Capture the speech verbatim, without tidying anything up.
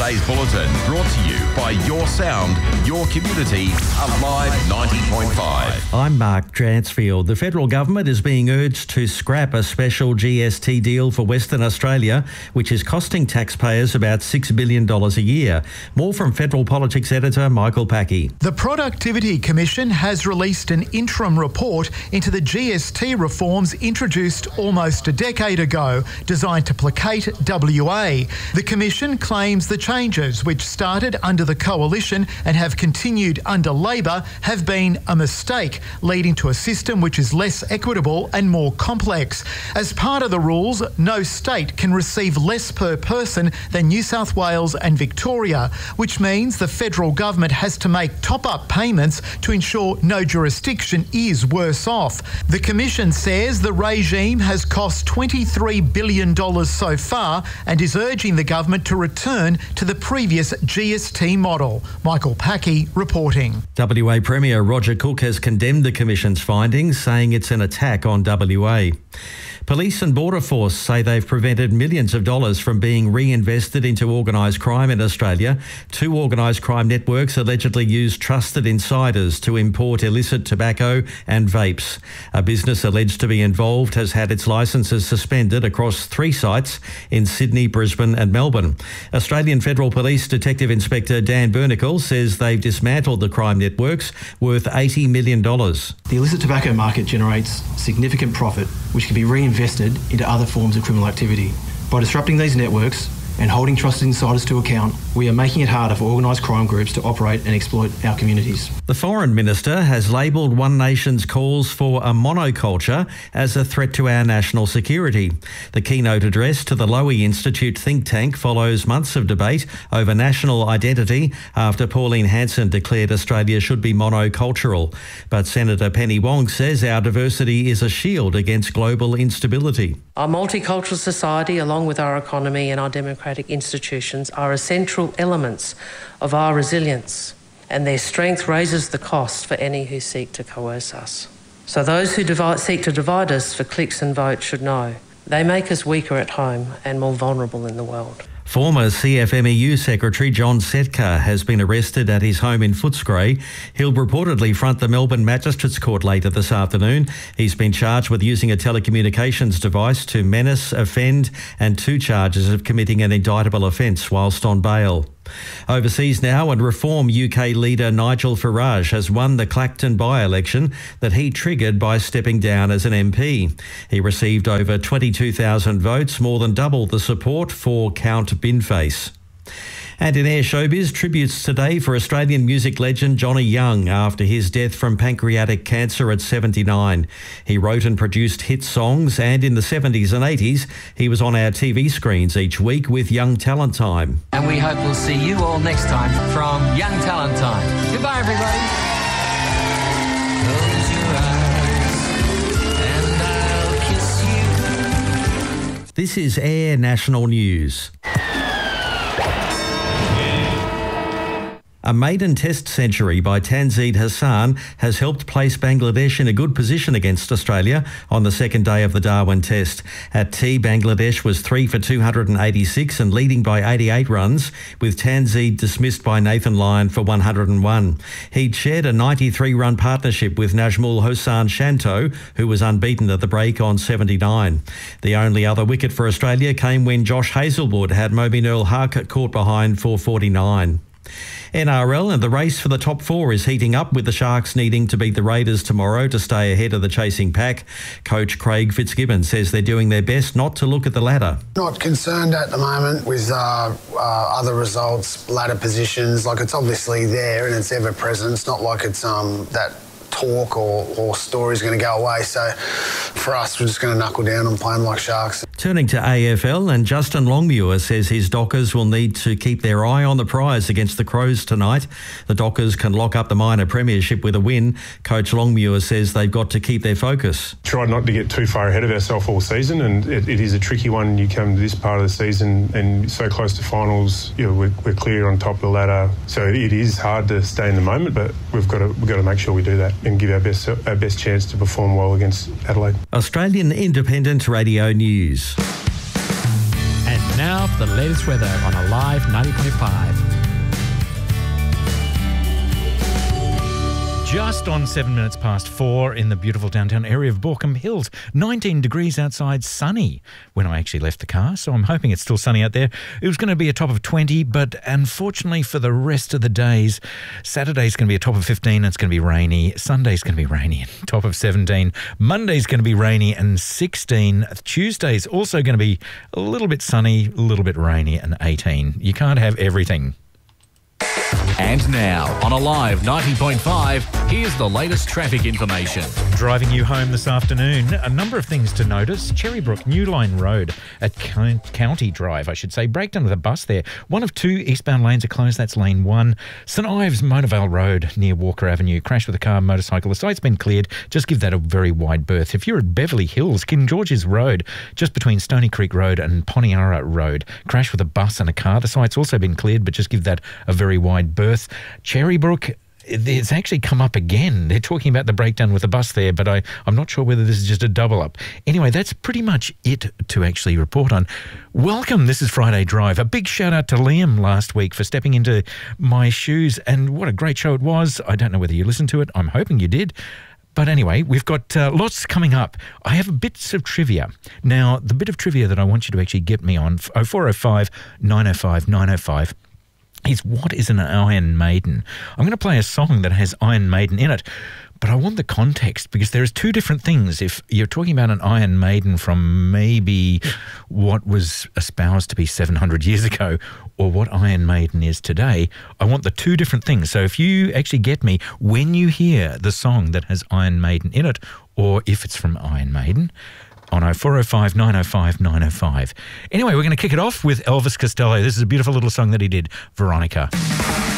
Today's Bulletin brought to you by Your Sound, Your Community, Alive ninety point five. I'm Mark Dransfield. The federal government is being urged to scrap a special G S T deal for Western Australia, which is costing taxpayers about six billion dollars a year. More from Federal Politics editor Michael Packey. The Productivity Commission has released an interim report into the G S T reforms introduced almost a decade ago, designed to placate W A. The Commission claims the changes, which started under the Coalition and have continued under Labor, have been a mistake, leading to a system which is less equitable and more complex. As part of the rules, no state can receive less per person than New South Wales and Victoria, which means the federal government has to make top-up payments to ensure no jurisdiction is worse off. The Commission says the regime has cost twenty-three billion dollars so far and is urging the government to return to the previous G S T model. Michael Packey reporting. W A Premier Roger Cook has condemned the Commission's findings, saying it's an attack on W A. Police and Border Force say they've prevented millions of dollars from being reinvested into organised crime in Australia. Two organised crime networks allegedly used trusted insiders to import illicit tobacco and vapes. A business alleged to be involved has had its licences suspended across three sites in Sydney, Brisbane and Melbourne. Australian Federal Police Detective Inspector Dan Bernicle says they've dismantled the crime networks worth eighty million dollars. The illicit tobacco market generates significant profit, which can be reinvested into other forms of criminal activity. By disrupting these networks and holding trusted insiders to account, we are making it harder for organised crime groups to operate and exploit our communities. The Foreign Minister has labelled One Nation's calls for a monoculture as a threat to our national security. The keynote address to the Lowy Institute think tank follows months of debate over national identity after Pauline Hanson declared Australia should be monocultural. But Senator Penny Wong says our diversity is a shield against global instability. Our multicultural society, along with our economy and our democratic institutions, are essential elements of our resilience, and their strength raises the cost for any who seek to coerce us. So those who divide, seek to divide us for clicks and votes should know they make us weaker at home and more vulnerable in the world. Former C F M E U Secretary John Setka has been arrested at his home in Footscray. He'll reportedly front the Melbourne Magistrates Court later this afternoon. He's been charged with using a telecommunications device to menace, offend, and two charges of committing an indictable offence whilst on bail. Overseas now, and Reform U K leader Nigel Farage has won the Clacton by-election that he triggered by stepping down as an M P. He received over twenty-two thousand votes, more than double the support for Count Binface. And in Air Showbiz, tributes today for Australian music legend Johnny Young after his death from pancreatic cancer at seventy-nine. He wrote and produced hit songs, and in the seventies and eighties, he was on our T V screens each week with Young Talent Time. And we hope we'll see you all next time from Young Talent Time. Goodbye, everybody. Close your eyes and I'll kiss you. This is Air National News. A maiden test century by Tanzeed Hassan has helped place Bangladesh in a good position against Australia on the second day of the Darwin Test. At tea, Bangladesh was three for two hundred eighty-six and leading by eighty-eight runs, with Tanzeed dismissed by Nathan Lyon for one hundred one. He'd shared a ninety-three run partnership with Najmul Hossain Shanto, who was unbeaten at the break on seventy-nine. The only other wicket for Australia came when Josh Hazlewood had Mobeen Earl Huck caught behind for forty-nine. N R L and the race for the top four is heating up, with the Sharks needing to beat the Raiders tomorrow to stay ahead of the chasing pack. Coach Craig Fitzgibbon says they're doing their best not to look at the ladder. Not concerned at the moment with uh, uh, other results, ladder positions. Like, it's obviously there and it's ever present. It's not like it's um, that talk or, or story's going to go away. So for us, we're just going to knuckle down and play them like Sharks. Turning to A F L, and Justin Longmuir says his Dockers will need to keep their eye on the prize against the Crows tonight. The Dockers can lock up the minor premiership with a win. Coach Longmuir says they've got to keep their focus. Try not to get too far ahead of ourselves all season, and it, it is a tricky one. You come to this part of the season and so close to finals, you know, we're, we're clear on top of the ladder. So it is hard to stay in the moment, but we've got to we've got to make sure we do that and give our best our best chance to perform well against Adelaide. Australian Independent Radio News. And now for the latest weather on Alive ninety point five. Just on seven minutes past four in the beautiful downtown area of Borkham Hills. nineteen degrees outside, sunny when I actually left the car, so I'm hoping it's still sunny out there. It was going to be a top of twenty, but unfortunately for the rest of the days, Saturday's going to be a top of fifteen and it's going to be rainy. Sunday's going to be rainy and top of seventeen. Monday's going to be rainy and sixteen. Tuesday's also going to be a little bit sunny, a little bit rainy and eighteen. You can't have everything. And now, on Alive ninety point five, here's the latest traffic information. Driving you home this afternoon, a number of things to notice. Cherrybrook, New Line Road at County Drive, I should say. Breakdown of the bus there. One of two eastbound lanes are closed. That's lane one. St Ives, Motorvale Road near Walker Avenue. Crash with a car and motorcycle. The site's been cleared. Just give that a very wide berth. If you're at Beverly Hills, King George's Road, just between Stony Creek Road and Poniara Road. Crash with a bus and a car. The site's also been cleared, but just give that a very wide berth. Cherrybrook, it's actually come up again. They're talking about the breakdown with the bus there, but I, I'm not sure whether this is just a double up. Anyway, that's pretty much it to actually report on. Welcome. This is Friday Drive. A big shout out to Liam last week for stepping into my shoes, and what a great show it was. I don't know whether you listened to it. I'm hoping you did. But anyway, we've got uh, lots coming up. I have bits of trivia. Now, the bit of trivia that I want you to actually get me on, oh four oh five, nine oh five, nine oh five, is what is an Iron Maiden? I'm going to play a song that has Iron Maiden in it, but I want the context because there's two different things. If you're talking about an Iron Maiden from maybe what was espoused to be seven hundred years ago or what Iron Maiden is today, I want the two different things. So if you actually get me when you hear the song that has Iron Maiden in it or if it's from Iron Maiden, on oh four oh five, nine oh five, nine oh five. Anyway, we're going to kick it off with Elvis Costello. This is a beautiful little song that he did, Veronica.